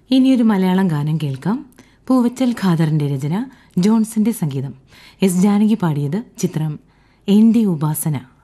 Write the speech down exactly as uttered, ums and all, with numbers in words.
ഇനിയൊരു മലയാളം ഗാനം കേൾക്കാം. പൂവച്ചൽ ഖാദറിന്റെ രചന, ജോൺസന്റെ സംഗീതം. എസ് ജാനകി പാടിയത്. ചിത്രം എന്റെ ഉപാസന.